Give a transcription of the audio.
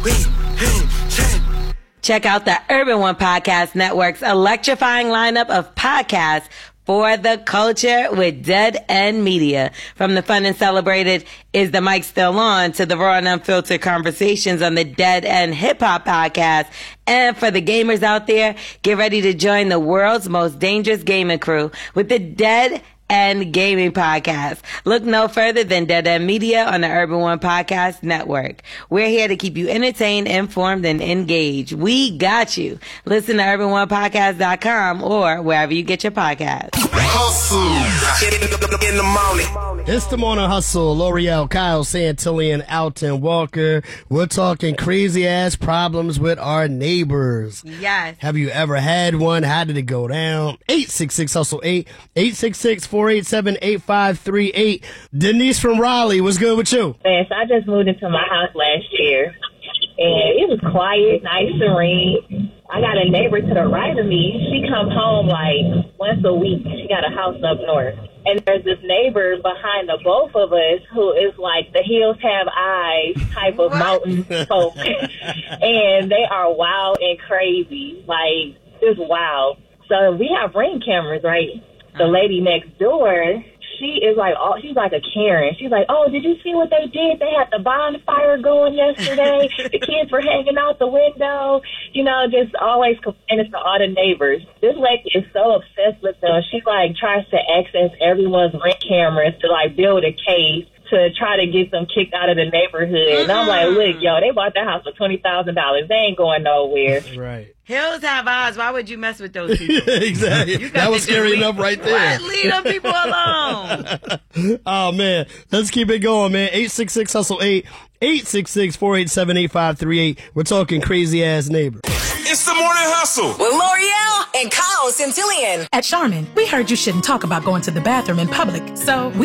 Check out the Urban One Podcast Network's electrifying lineup of podcasts for the culture with Dead End Media. From the fun and celebrated Is the Mic Still On to the raw and unfiltered conversations on the Dead End Hip Hop Podcast. And for the gamers out there, get ready to join the world's most dangerous gaming crew with the Dead End Gaming Podcast. Look no further than Dead End Media on the Urban One Podcast Network. We're here to keep you entertained, informed, and engaged. We got you. Listen to urbanonepodcast.com or wherever you get your podcasts. Hustle in the morning. It's the Morning Hustle. L'Oreal, Kyle Santillan, Alton Walker. We're talking crazy ass problems with our neighbors. Yes. Have you ever had one? How did it go down? 866-HUSTLE-8, 866-487-8538. Denise from Raleigh, what's good with you? Man, so I just moved into my house last year, and it was quiet, nice, serene. I got a neighbor to the right of me. She comes home like once a week. She got a house up north. And there's this neighbor behind the both of us who is like the hills have eyes type of mountain folk. And they are wild and crazy, like just wild. So we have Ring cameras, right? The lady next door, she is like, oh, she's like a Karen. She's like, oh, did you see what they did? They had the bonfire going yesterday. The kids were hanging out the window. You know, just always complaining to all the neighbors. This lady is so obsessed with them. She like tries to access everyone's Ring cameras to like build a case to try to get them kicked out of the neighborhood. And I'm like, look, yo, they bought the house for $20,000. They ain't going nowhere. Right. Hills have eyes. Why would you mess with those people? Exactly. That was scary enough right there. What? Leave them people alone. Oh, man. Let's keep it going, man. 866-HUSTLE-8, 866-487-8538. We're talking crazy-ass neighbors. It's the Morning Hustle with L'Oreal and Kyle Santillan. At Charmin, we heard you shouldn't talk about going to the bathroom in public, so